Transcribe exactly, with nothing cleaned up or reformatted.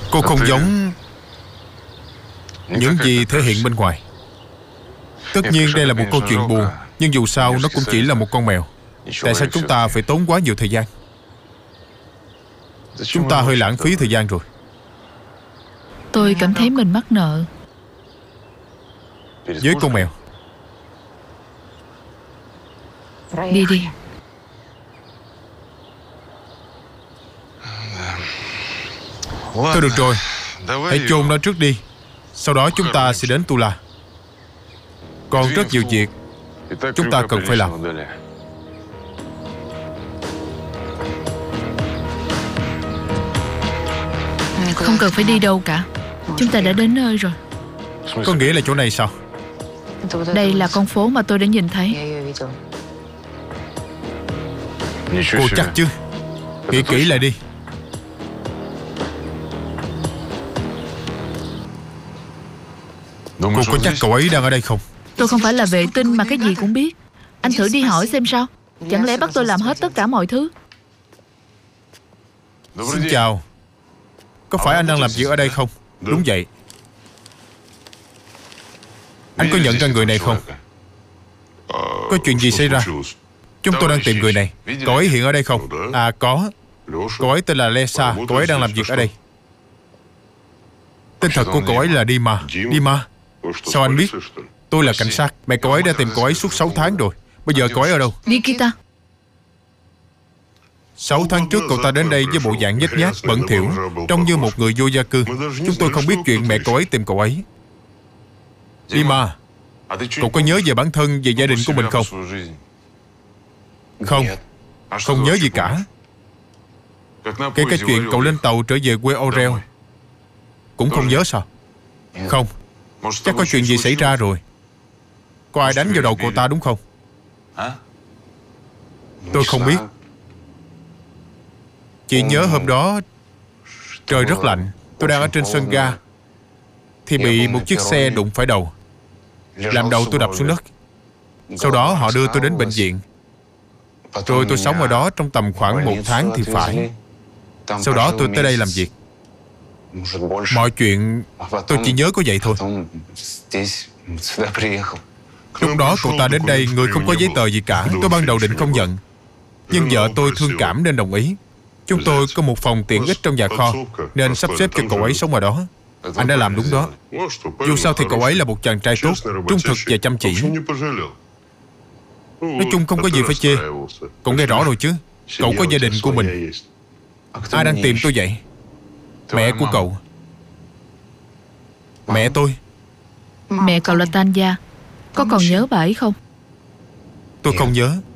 Cô không giống những gì thể hiện bên ngoài. Tất nhiên đây là một câu chuyện buồn, nhưng dù sao nó cũng chỉ là một con mèo. Tại sao chúng ta phải tốn quá nhiều thời gian? Chúng ta hơi lãng phí thời gian rồi. Tôi cảm thấy mình mắc nợ Với con mèo. Đi đi. Thôi được rồi, hãy chôn nó trước đi. Sau đó chúng ta sẽ đến Tula. Còn rất nhiều việc chúng ta cần phải làm. Không cần phải đi đâu cả. Chúng ta đã đến nơi rồi. Có nghĩa là chỗ này sao? Đây là con phố mà tôi đã nhìn thấy. Cô chắc chứ? Nghĩ kỹ lại đi. Cô có chắc cậu ấy đang ở đây không? Tôi không phải là vệ tinh mà cái gì cũng biết. Anh thử đi hỏi xem sao. Chẳng lẽ bắt tôi làm hết tất cả mọi thứ? Xin chào. Có phải anh đang làm việc ở đây không? Đúng vậy. Anh có nhận ra người này không? Có chuyện gì xảy ra? Chúng tôi đang tìm người này. Cậu ấy hiện ở đây không? À có. Cậu ấy tên là Lesa. Cậu ấy đang làm việc ở đây. Tên thật của cậu ấy là Dima. Dima? Sao anh biết? Tôi là cảnh sát. Mẹ cậu ấy đã tìm cậu ấy suốt sáu tháng rồi. Bây giờ cậu ấy ở đâu? Nikita. Sáu tháng trước cậu ta đến đây với bộ dạng nhếch nhác, bẩn thỉu, trông như một người vô gia cư. Chúng tôi không biết chuyện mẹ cậu ấy tìm cậu ấy. Dima, cậu có nhớ về bản thân, về gia đình của mình không? Không. Không nhớ gì cả. Kể cả chuyện cậu lên tàu trở về quê Orel cũng không nhớ sao? Không. Chắc có chuyện gì xảy ra rồi. Có ai đánh vào đầu cậu ta đúng không? Tôi không biết. Chỉ nhớ hôm đó trời rất lạnh. Tôi đang ở trên sân ga thì bị một chiếc xe đụng phải đầu, làm đầu tôi đập xuống đất. Sau đó họ đưa tôi đến bệnh viện. Rồi tôi sống ở đó trong tầm khoảng một tháng thì phải. Sau đó tôi tới đây làm việc. Mọi chuyện tôi chỉ nhớ có vậy thôi. Lúc đó cậu ta đến đây, người không có giấy tờ gì cả. Tôi ban đầu định không nhận, nhưng vợ tôi thương cảm nên đồng ý. Chúng tôi có một phòng tiện ích trong nhà kho, nên sắp xếp cho cậu ấy sống ở đó. Anh đã làm đúng đó. Dù sao thì cậu ấy là một chàng trai tốt, trung thực và chăm chỉ. Nói chung không có gì phải chê. Cậu nghe rõ rồi chứ? Cậu có gia đình của mình. Ai đang tìm tôi vậy? Mẹ của cậu. Mẹ tôi. Mẹ cậu là Tanya. Có còn nhớ bà ấy không? Tôi không nhớ.